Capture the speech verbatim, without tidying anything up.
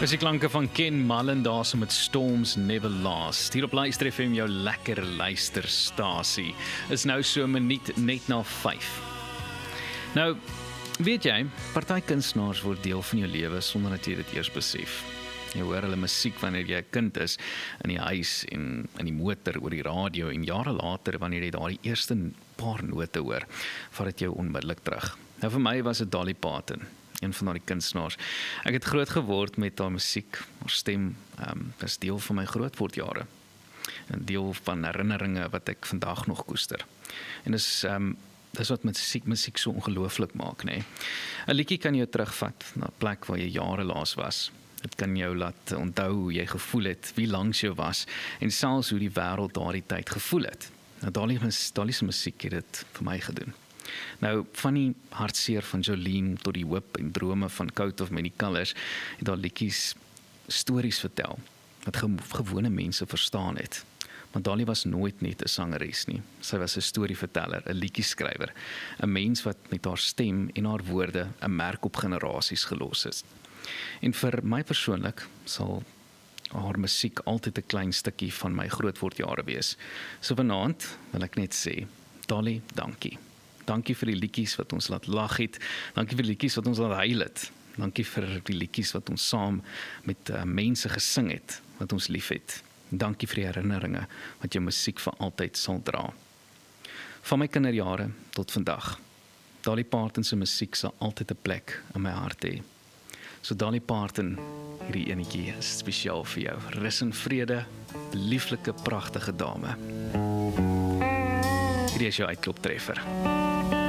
Is die klanke van Ken Mullen daar so met Storms Never Last. Hier op Luister F M, jou lekker luisterstasie. Is nou so 'n minuut net na vyf. Nou, weet jy, party kunstenaars word deel van jou lewe sonder dat jy dit eers besef. Jy hoor hulle musiek wanneer jy 'n kind is, in die huis en in die motor, oor die radio, en jare later wanneer jy daardie eerste paar note hoor, vat dit jou onmiddellik terug. Nou vir my was dit Dolly Parton, een van daardie kunstenaars. Ek het groot geword met haar musiek, haar stem, um, is deel van my grootwordjare. 'n Deel van herinneringe wat ek vandag nog koester. En dis um, dis wat musiek, musiek so ongelooflik maak, nê. 'n Liedjie kan jou terugvat na 'n plek waar jy jare laas was. Dit kan jou laat onthou hoe jy gevoel het, wie langs jou was, en selfs hoe die wêreld daardie tyd gevoel het. Nou, Dolly, Dolly se musiek het dit vir my gedoen. Nou, van die hartseer van Jolene tot die hoop en drome van Coat of Many Colours, het daar liedjies stories vertel, wat ge gewone mense verstaan het. Maar Dolly was nooit net 'n sangeres nie. Sy was 'n storieverteller, 'n liedjieskrywer, 'n mens wat met haar stem en haar woorde 'n merk op generasies gelos het. En vir my persoonlik sal haar musiek altyd 'n klein stukkie van my grootwordjare wees. So vanaand wil ek net sê, Dolly, dankie. Dankie vir die liedjies wat ons laat lag het. Dankie vir die liedjies wat ons laat huil het. Dankie vir die liedjies wat ons saam met uh, mense gesing het, wat ons lief het. Dankie vir die herinneringe wat jou musiek vir altyd sal dra. Van my kinderjare tot vandag. Dolly Parton se musiek sal altyd 'n plek in my hart hê. So Dolly Parton, hierdie enetjie is spesiaal vir jou. Rus in vrede, lieflike, pragtige dame. Hierdie is jou uitkloptreffer.